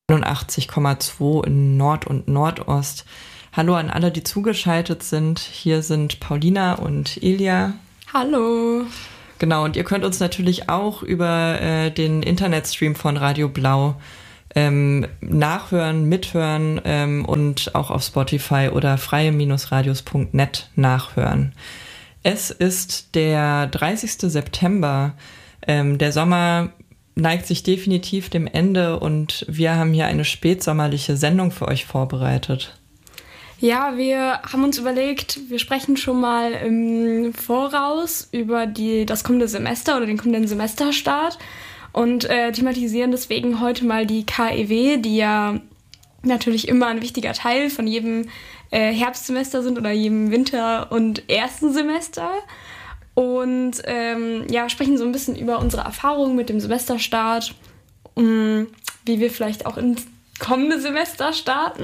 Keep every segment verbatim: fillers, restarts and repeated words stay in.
einundachtzig Komma zwei in Nord und Nordost. Hallo an alle, die zugeschaltet sind. Hier sind Paulina und Elia. Hallo. Genau, und ihr könnt uns natürlich auch über äh, den Internetstream von Radio Blau ähm, nachhören, mithören ähm, und auch auf Spotify oder freie Radios Punkt net nachhören. Es ist der dreißigster September. Ähm, der Sommer neigt sich definitiv dem Ende und wir haben hier eine spätsommerliche Sendung für euch vorbereitet. Ja, wir haben uns überlegt, wir sprechen schon mal im Voraus über die, das kommende Semester oder den kommenden Semesterstart und äh, thematisieren deswegen heute mal die K E W, die ja natürlich immer ein wichtiger Teil von jedem äh, Herbstsemester sind oder jedem Winter- und ersten Semester. Und ähm, ja, sprechen so ein bisschen über unsere Erfahrungen mit dem Semesterstart, um, wie wir vielleicht auch ins kommende Semester starten.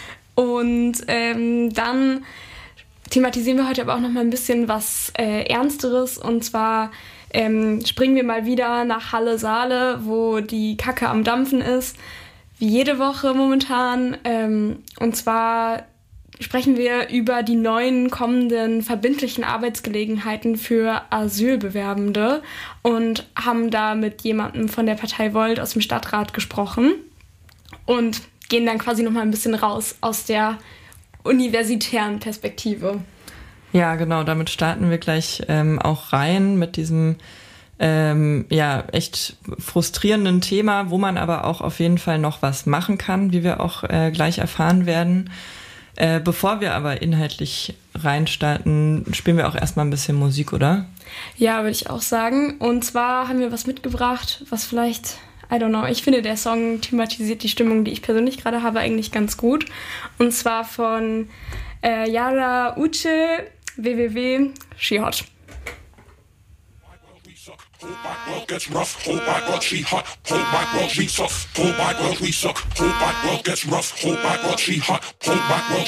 Und ähm, dann thematisieren wir heute aber auch noch mal ein bisschen was äh, Ernsteres. Und zwar ähm, springen wir mal wieder nach Halle-Saale, wo die Kacke am Dampfen ist, wie jede Woche momentan. Ähm, und zwar sprechen wir über die neuen kommenden verbindlichen Arbeitsgelegenheiten für Asylbewerbende und haben da mit jemandem von der Partei Volt aus dem Stadtrat gesprochen und gehen dann quasi noch mal ein bisschen raus aus der universitären Perspektive. Ja, genau, damit starten wir gleich ähm, auch rein mit diesem ähm, ja echt frustrierenden Thema, wo man aber auch auf jeden Fall noch was machen kann, wie wir auch äh, gleich erfahren werden. Äh, bevor wir aber inhaltlich reinstarten, spielen wir auch erstmal ein bisschen Musik, oder? Ja, würde ich auch sagen. Und zwar haben wir was mitgebracht, was vielleicht, I don't know, ich finde, der Song thematisiert die Stimmung, die ich persönlich gerade habe, eigentlich ganz gut. Und zwar von äh, Yara Uche, W W W, She Hot. Whole wide world gets rough, whole wide world she hot, whole wide world we suck, whole wide world we suck, whole wide world gets rough, whole wide world she hot, whole wide world